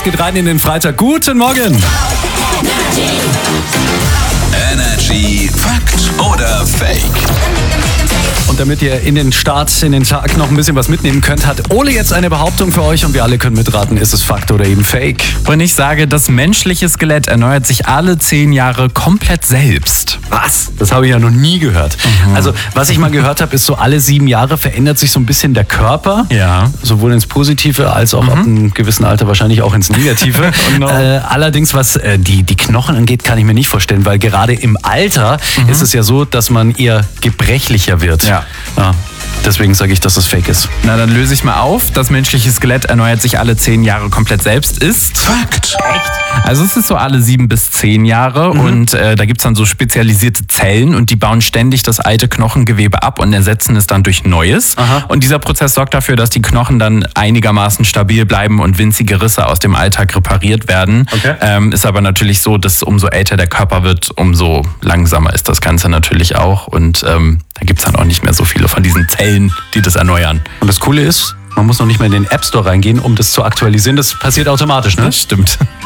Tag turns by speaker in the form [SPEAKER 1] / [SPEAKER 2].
[SPEAKER 1] Es geht rein in den Freitag. Guten Morgen.
[SPEAKER 2] Energy Fakt oder Fake?
[SPEAKER 1] Und damit ihr in den Start, in den Tag noch ein bisschen was mitnehmen könnt, hat Ole jetzt eine Behauptung für euch und wir alle können mitraten, ist es Fakt oder eben Fake?
[SPEAKER 3] Und ich sage, das menschliche Skelett erneuert sich alle 10 Jahre komplett selbst.
[SPEAKER 1] Was? Das habe ich ja noch nie gehört. Also, was ich mal gehört habe, ist so alle 7 Jahre verändert sich so ein bisschen der Körper.
[SPEAKER 3] Ja.
[SPEAKER 1] Sowohl ins Positive als auch ab einem gewissen Alter wahrscheinlich auch ins Negative. Allerdings, was die Knochen angeht, kann ich mir nicht vorstellen, weil gerade im Alter ist es ja so, dass man eher gebrechlicher wird.
[SPEAKER 3] Ja.
[SPEAKER 1] Deswegen sage ich, dass es Fake ist.
[SPEAKER 3] Na, dann löse ich mal auf. Das menschliche Skelett erneuert sich alle 10 Jahre komplett selbst. Ist
[SPEAKER 2] Fakt.
[SPEAKER 3] Also es ist so alle 7 bis 10 Jahre und da gibt's dann so spezialisierte Zellen und die bauen ständig das alte Knochengewebe ab und ersetzen es dann durch Neues.
[SPEAKER 1] Aha.
[SPEAKER 3] Und dieser Prozess sorgt dafür, dass die Knochen dann einigermaßen stabil bleiben und winzige Risse aus dem Alltag repariert werden.
[SPEAKER 1] Okay.
[SPEAKER 3] Ist aber natürlich so, dass umso älter der Körper wird, umso langsamer ist das Ganze natürlich auch. Und da gibt's dann auch nicht mehr so viele von diesen Zellen, die das erneuern.
[SPEAKER 1] Und das Coole ist, man muss noch nicht mal in den App Store reingehen, um das zu aktualisieren. Das passiert automatisch, ne?
[SPEAKER 3] Das stimmt.